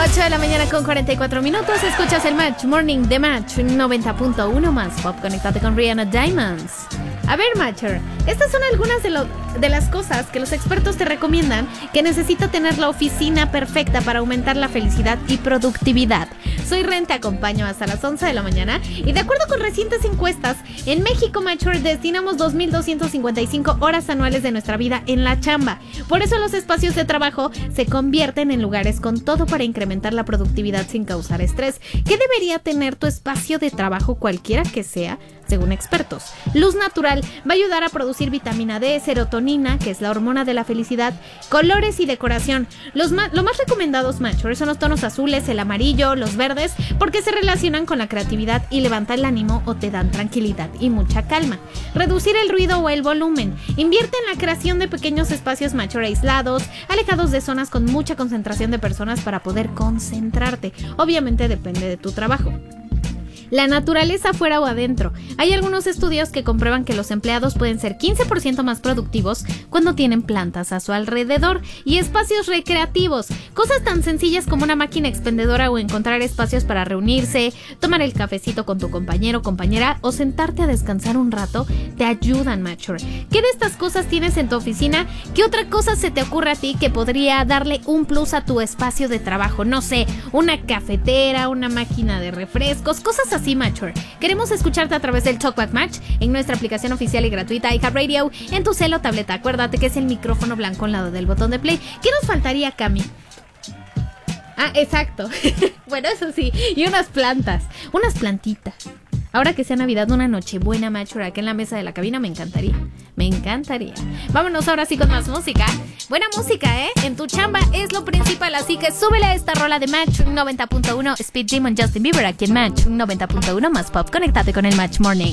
8 de la mañana con 44 minutos. Escuchas el Match Morning de Match 90.1 más Pop. Conéctate con Rihanna Diamonds. A ver, Matcher, estas son algunas de las cosas que los expertos te recomiendan que necesita tener la oficina perfecta para aumentar la felicidad y productividad. Soy Ren, te acompaño hasta las 11 de la mañana y de acuerdo con recientes encuestas, en México, Matcher, destinamos 2.255 horas anuales de nuestra vida en la chamba. Por eso los espacios de trabajo se convierten en lugares con todo para incrementar la productividad sin causar estrés. ¿Qué debería tener tu espacio de trabajo, cualquiera que sea? Según expertos, luz natural va a ayudar a producir vitamina D, serotonina, que es la hormona de la felicidad, colores y decoración. Lo más recomendados, Matcher, son los tonos azules, el amarillo, los verdes, porque se relacionan con la creatividad y levantan el ánimo o te dan tranquilidad y mucha calma. Reducir el ruido o el volumen. Invierte en la creación de pequeños espacios, Matcher, aislados, alejados de zonas con mucha concentración de personas para poder concentrarte. Obviamente depende de tu trabajo. La naturaleza fuera o adentro. Hay algunos estudios que comprueban que los empleados pueden ser 15% más productivos cuando tienen plantas a su alrededor y espacios recreativos. Cosas tan sencillas como una máquina expendedora o encontrar espacios para reunirse, tomar el cafecito con tu compañero o compañera o sentarte a descansar un rato te ayudan, Matcher. ¿Qué de estas cosas tienes en tu oficina? ¿Qué otra cosa se te ocurre a ti que podría darle un plus a tu espacio de trabajo? No sé, una cafetera, una máquina de refrescos, cosas así, Matcher. Queremos escucharte a través del Talkback Match en nuestra aplicación oficial y gratuita iHeartRadio, en tu celo o tableta. Acuérdate que es el micrófono blanco al lado del botón de play. ¿Qué nos faltaría, Cami? Ah, exacto. Bueno, eso sí. Y unas plantas. Unas plantitas. Ahora que sea Navidad, una Nochebuena, Matcher, aquí en la mesa de la cabina, me encantaría. Me encantaría. Vámonos ahora sí con más música. Buena música, en tu chamba es lo principal, así que súbele a esta rola de Match 90.1 Speed Demon Justin Bieber aquí en Match 90.1 más Pop. Conéctate con el Match Morning.